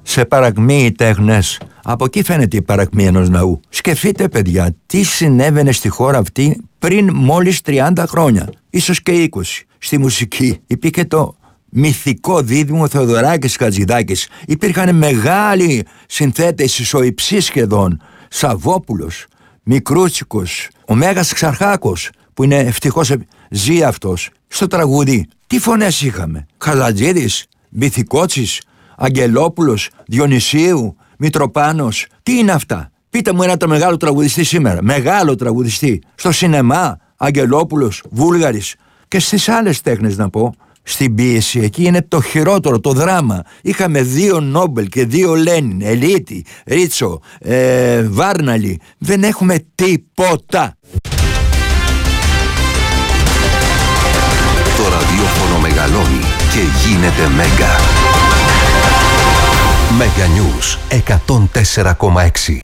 σε παρακμή οι τέχνες. Από εκεί φαίνεται η παρακμή ενός λαού. Σκεφτείτε, παιδιά, τι συνέβαινε στη χώρα αυτή πριν μόλις 30 χρόνια, ίσως και 20. Στη μουσική υπήρχε το μυθικό δίδυμο Θεοδωράκης-Χατζηδάκης. Υπήρχαν μεγάλοι συνθέτες ισοϊψής σχεδόν. Σαββόπουλος, Μικρούτσικος, ο Μέγας Ξαρχάκος, που είναι ευτυχώς ζει αυτός. Στο τραγούδι τι φωνές είχαμε? Χαλατζίδης, Μπιθικότσης, Αγγελόπουλος, Διονυσίου, Μητροπάνος. Τι είναι αυτά? Πείτε μου ένα το μεγάλο τραγουδιστή σήμερα. Μεγάλο τραγουδιστή. Στο σινεμά, Αγγελόπουλος, Βούλγαρης. Και στις άλλες τέχνες να πω, στην ποίηση εκεί είναι το χειρότερο, το δράμα. Είχαμε 2 Νόμπελ και 2 Λένιν, Ελίτη, Ρίτσο, Βάρναλη. Δεν έχουμε τίποτα. Το ραδιόφωνο μεγαλώνει και γίνεται μέγα. Μέγα News 104,6.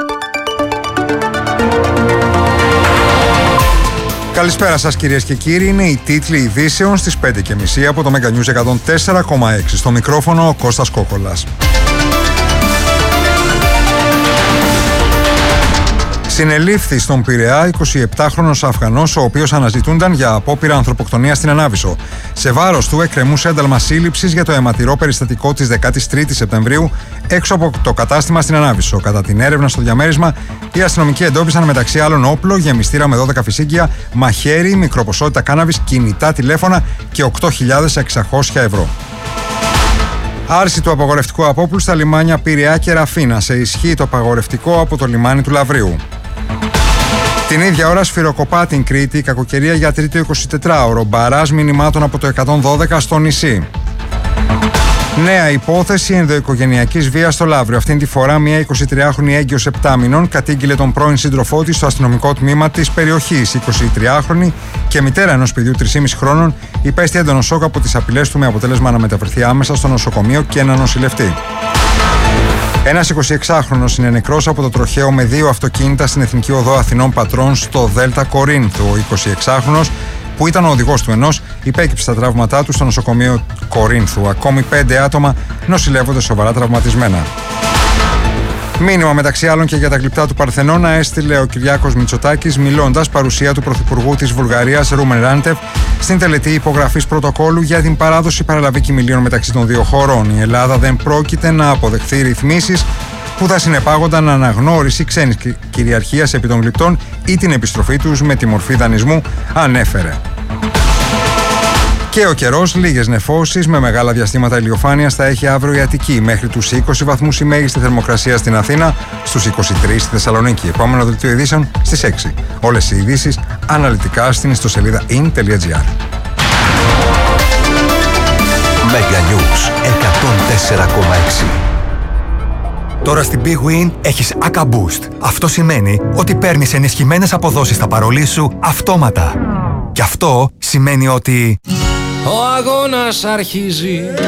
Καλησπέρα σας κυρίες και κύριοι, είναι οι τίτλοι ειδήσεων στις 5:30 από το Μέγα News 104,6. Στο μικρόφωνο ο Κώστας Κόκολας. Συνελήφθη στον Πειραιά 27χρονος Αφγανός, ο οποίος αναζητούνταν για απόπειρα ανθρωποκτονίας στην Ανάβησσο. Σε βάρος του εκκρεμούσε ένταλμα σύλληψης για το αιματηρό περιστατικό της 13ης Σεπτεμβρίου έξω από το κατάστημα στην Ανάβησσο. Κατά την έρευνα στο διαμέρισμα, οι αστυνομικοί εντόπισαν μεταξύ άλλων όπλο, γεμιστήρα με 12 φυσίγγια, μαχαίρι, μικροποσότητα κάναβης, κινητά τηλέφωνα και 8.600 ευρώ. Άρση του απαγορευτικού απόπλου στα λιμάνια Πειραιά και Ραφίνα. Σε ισχύ το απαγορευτικό από το λιμάνι του Λαυρίου. Την ίδια ώρα σφυροκοπά την Κρήτη η κακοκαιρία για τρίτο 24ωρο. Μπαράζ μηνυμάτων από το 112 στο νησί. Νέα υπόθεση ενδοοικογενειακής βίας στο Λαύριο. Αυτήν τη φορά μια 23χρονη έγκυος 7 μηνών κατήγγειλε τον πρώην σύντροφό της στο αστυνομικό τμήμα της περιοχής. Η 23χρονη και μητέρα ενός παιδιού 3,5 χρόνων υπέστη έντονο σοκ από τις απειλές του, με αποτέλεσμα να μεταφερθεί άμεσα στο νοσοκομείο και να νοσηλευτεί. Ένας 26χρονος είναι νεκρός από το τροχαίο με 2 αυτοκίνητα στην Εθνική Οδό Αθηνών Πατρών στο Δέλτα Κορίνθου. Ο 26χρονος, που ήταν ο οδηγός του ενός, υπέκυψε τα τραύματά του στο νοσοκομείο Κορίνθου. Ακόμη 5 άτομα νοσηλεύονται σοβαρά τραυματισμένα. Μήνυμα μεταξύ άλλων και για τα γλυπτά του Παρθενώνα έστειλε ο Κυριάκος Μητσοτάκης, μιλώντας παρουσία του Πρωθυπουργού της Βουλγαρίας Ρούμεν Ράντεβ στην τελετή υπογραφής πρωτοκόλου για την παράδοση παραλαβή κοιμηλίων μεταξύ των δύο χωρών. Η Ελλάδα δεν πρόκειται να αποδεχθεί ρυθμίσεις που θα συνεπάγονταν αναγνώριση ξένης κυριαρχίας επί των γλυπτών ή την επιστροφή τους με τη μορφή δανεισμού, ανέφερε. Και ο καιρός, λίγες νεφώσεις με μεγάλα διαστήματα ηλιοφάνειας θα έχει αύριο η Αττική. Μέχρι τους 20 βαθμούς η μέγιστη θερμοκρασία στην Αθήνα, στους 23 στη Θεσσαλονίκη. Επόμενο δελτίο ειδήσεων στις 6. Όλες οι ειδήσεις αναλυτικά στην ιστοσελίδα in.gr. Μέγα News 104,6. Τώρα στην Big Win έχεις ACA Boost. Αυτό σημαίνει ότι παίρνεις ενισχυμένες αποδόσεις στα παρολί σου αυτόματα. Και αυτό σημαίνει ότι ο αγώνας αρχίζει.